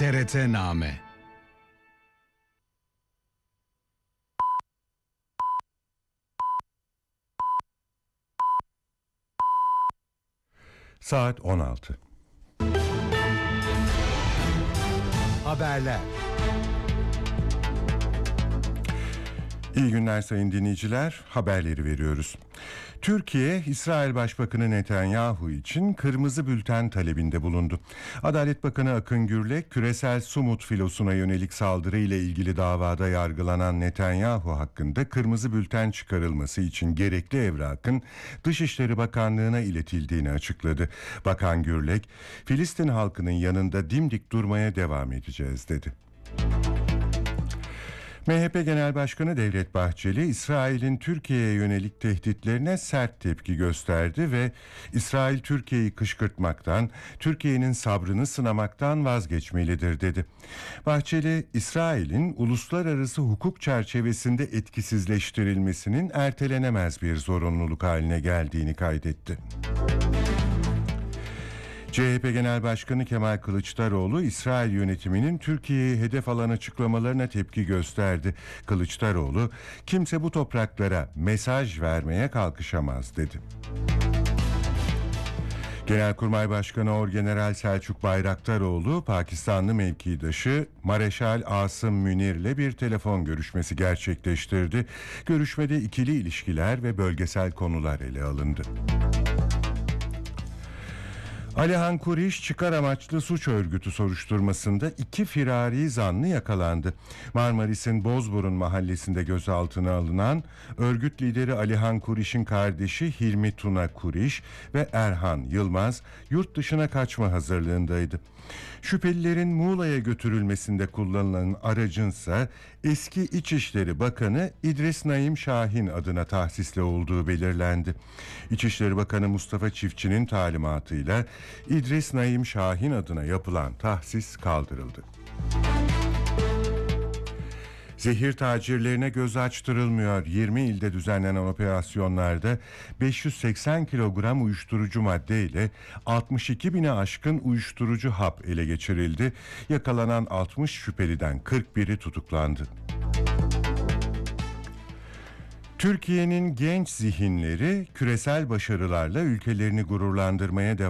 TRT-Name. Saat 16. Haberler. İyi günler sayın dinleyiciler. Haberleri veriyoruz. Türkiye, İsrail Başbakanı Netanyahu için kırmızı bülten talebinde bulundu. Adalet Bakanı Akın Gürlek, küresel Sumut filosuna yönelik saldırı ile ilgili davada yargılanan Netanyahu hakkında kırmızı bülten çıkarılması için gerekli evrakın Dışişleri Bakanlığı'na iletildiğini açıkladı. Bakan Gürlek, Filistin halkının yanında dimdik durmaya devam edeceğiz dedi. MHP Genel Başkanı Devlet Bahçeli, İsrail'in Türkiye'ye yönelik tehditlerine sert tepki gösterdi ve İsrail Türkiye'yi kışkırtmaktan, Türkiye'nin sabrını sınamaktan vazgeçmelidir dedi. Bahçeli, İsrail'in uluslararası hukuk çerçevesinde etkisizleştirilmesinin ertelenemez bir zorunluluk haline geldiğini kaydetti. CHP Genel Başkanı Kemal Kılıçdaroğlu, İsrail yönetiminin Türkiye'yi hedef alan açıklamalarına tepki gösterdi. Kılıçdaroğlu, kimse bu topraklara mesaj vermeye kalkışamaz dedi. Genelkurmay Başkanı Orgeneral Selçuk Bayraktaroğlu, Pakistanlı mevkidaşı Mareşal Asım Münir'le bir telefon görüşmesi gerçekleştirdi. Görüşmede ikili ilişkiler ve bölgesel konular ele alındı. Alihan Kuriş çıkar amaçlı suç örgütü soruşturmasında 2 firari zanlı yakalandı. Marmaris'in Bozburun mahallesinde gözaltına alınan örgüt lideri Alihan Kuriş'in kardeşi Hilmi Tuna Kuriş ve Erhan Yılmaz yurt dışına kaçma hazırlığındaydı. Şüphelilerin Muğla'ya götürülmesinde kullanılan aracınsa eski İçişleri Bakanı İdris Naim Şahin adına tahsisli olduğu belirlendi. İçişleri Bakanı Mustafa Çiftçi'nin talimatıyla İdris Naim Şahin adına yapılan tahsis kaldırıldı. Zehir tacirlerine göz açtırılmıyor. 20 ilde düzenlenen operasyonlarda 580 kilogram uyuşturucu madde ile 62 bine aşkın uyuşturucu hap ele geçirildi. Yakalanan 60 şüpheliden 41'i tutuklandı. Türkiye'nin genç zihinleri küresel başarılarla ülkelerini gururlandırmaya devam